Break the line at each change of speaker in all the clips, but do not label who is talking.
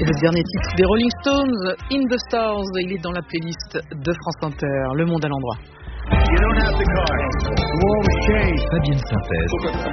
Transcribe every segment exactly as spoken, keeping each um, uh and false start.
C'est le dernier titre des Rolling Stones, In the Stars. Il est dans la playlist de France Inter, Le Monde à l'endroit.
Fabienne Synthèse.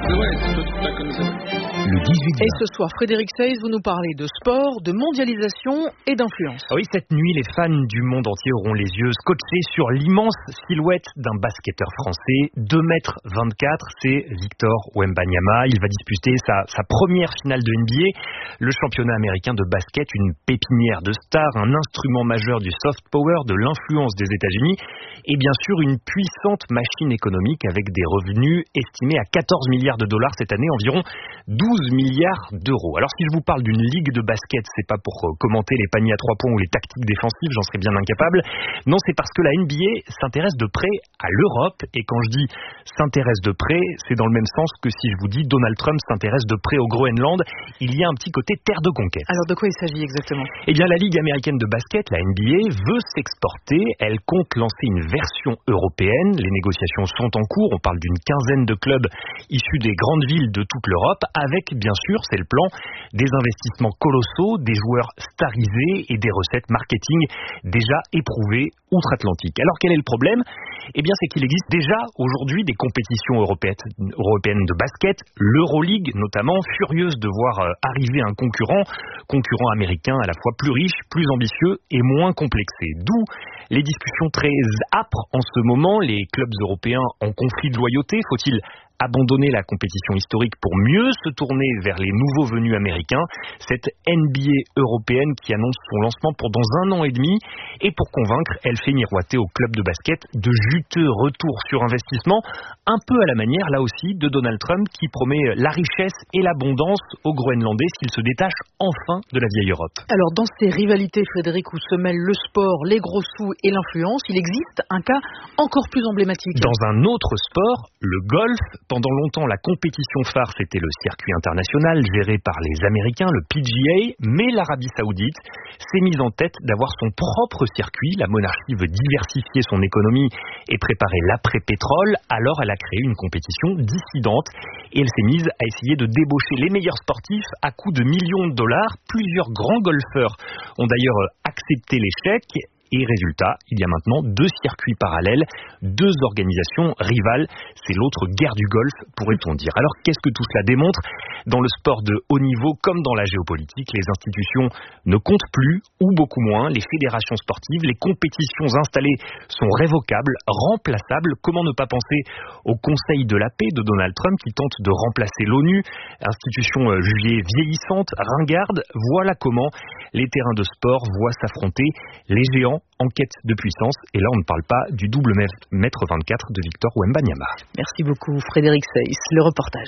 Le dix-huit
Et ce soir, Frédéric Seyss, vous nous parlez de sport, de mondialisation et d'influence.
Oui, cette nuit, les fans du monde entier auront les yeux scotchés sur l'immense silhouette d'un basketteur français, deux mètres vingt-quatre, c'est Victor Wembanyama. Il va disputer sa, sa première finale de N B A, le championnat américain de basket, une pépinière de stars, un instrument majeur du soft power, de l'influence des États-Unis, et bien sûr une puissante machine économique avec des revenus estimés à quatorze milliards de dollars cette année, environ douze milliards d'euros. Alors si je vous parle d'une ligue de basket, c'est pas pour commenter les paniers à trois points ou les tactiques défensives, j'en serais bien incapable. Non, c'est parce que la N B A s'intéresse de près à l'Europe, et quand je dis s'intéresse de près, c'est dans le même sens que si je vous dis Donald Trump s'intéresse de près au Groenland. Il y a un petit côté terre de conquête.
Alors de quoi il s'agit exactement?
Eh bien la Ligue américaine de basket, la N B A, veut s'exporter. Elle compte lancer une version européenne. Les négociations sont en cours. On parle d'une quinzaine de clubs issus des grandes villes de toute l'Europe, avec bien sûr, c'est le plan, des investissements colossaux, des joueurs starisés et des recettes marketing déjà éprouvées outre-Atlantique. Alors quel est le problème? Eh bien c'est qu'il existe déjà aujourd'hui des compétitions européennes, européennes de basket, l'Euroleague notamment, furieuse de voir arriver un concurrent, concurrent américain à la fois plus riche, plus ambitieux et moins complexé. D'où les discussions très âpres en ce moment, les clubs européens en conflit de loyauté. Faut-il abandonner la compétition historique pour mieux se tourner vers les nouveaux venus américains? Cette N B A européenne qui annonce son lancement pour dans un an et demi, et pour convaincre, elle fait miroiter aux clubs de basket de juteux retours sur investissement, un peu à la manière là aussi de Donald Trump qui promet la richesse et l'abondance aux Groenlandais s'ils se détachent enfin de la vieille Europe.
Alors dans ces rivalités, Frédéric, où se mêlent le sport, les gros sous et l'influence, il existe un cas encore plus emblématique.
Dans un autre sport, le golf. Pendant longtemps, la compétition phare, c'était le circuit international géré par les Américains, le P G A, mais l'Arabie Saoudite s'est mise en tête d'avoir son propre circuit. La monarchie veut diversifier son économie et préparer l'après-pétrole, alors elle a créé une compétition dissidente et elle s'est mise à essayer de débaucher les meilleurs sportifs à coups de millions de dollars. Plusieurs grands golfeurs ont d'ailleurs accepté l'échec. Et résultat, il y a maintenant deux circuits parallèles, deux organisations rivales. C'est l'autre guerre du golf, pourrait-on dire. Alors qu'est-ce que tout cela démontre? Dans le sport de haut niveau, comme dans la géopolitique, les institutions ne comptent plus, ou beaucoup moins. Les fédérations sportives, les compétitions installées sont révocables, remplaçables. Comment ne pas penser au Conseil de la paix de Donald Trump qui tente de remplacer l'ONU, institution jugée vieillissante, ringarde. Voilà comment les terrains de sport voient s'affronter les géants en quête de puissance. Et là, on ne parle pas du double mètre vingt-quatre de Victor Wembanyama.
Merci beaucoup, Frédéric Seyss. Le reportage.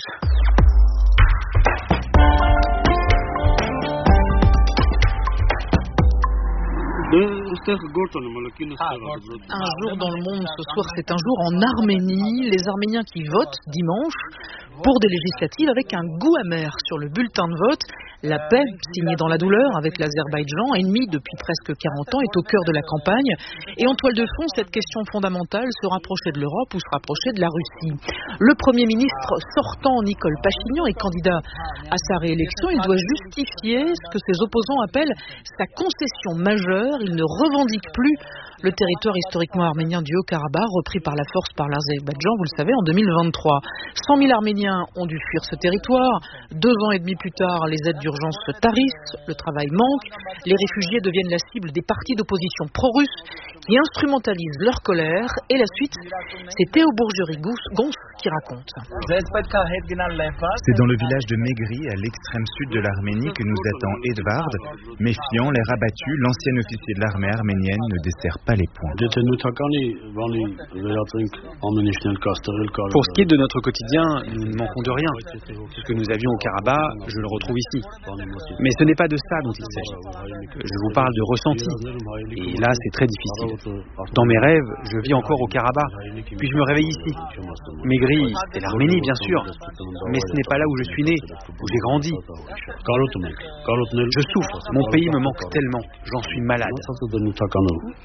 Un jour dans le monde, ce soir, c'est un jour en Arménie. Les Arméniens qui votent dimanche pour des législatives avec un goût amer sur le bulletin de vote. La paix, signée dans la douleur avec l'Azerbaïdjan, ennemi depuis presque quarante ans, est au cœur de la campagne. Et en toile de fond, cette question fondamentale, se rapprocher de l'Europe ou se rapprocher de la Russie. Le Premier ministre sortant, Nicole Pachinian, est candidat à sa réélection. Il doit justifier ce que ses opposants appellent sa concession majeure. Il ne revendique plus le territoire historiquement arménien du Haut-Karabakh, repris par la force par l'Azerbaïdjan, vous le savez, en deux mille vingt-trois. cent mille Arméniens ont dû fuir ce territoire. Deux ans et demi plus tard, les aides d'urgence se tarissent, le travail manque, les réfugiés deviennent la cible des partis d'opposition pro-russes qui instrumentalisent leur colère. Et la suite, c'est Théo Bourgerie-Gons qui raconte.
C'est dans le village de Megri, à l'extrême sud de l'Arménie, que nous attend Edvard. Méfiant, l'air abattu, l'ancien officier de l'armée arménienne ne dessert pas les poings.
Pour ce qui est de notre quotidien, nous ne manquons de rien. Ce que nous avions au Karabakh, je le retrouve ici. Mais ce n'est pas de ça dont il s'agit. Je vous parle de ressenti. Et là, c'est très difficile. Dans mes rêves, je vis encore au Karabakh, puis je me réveille ici. Megri, c'est l'Arménie, bien sûr. Mais ce n'est pas là où je suis né, où j'ai grandi. Je souffre. Mon pays me manque tellement. J'en suis malade.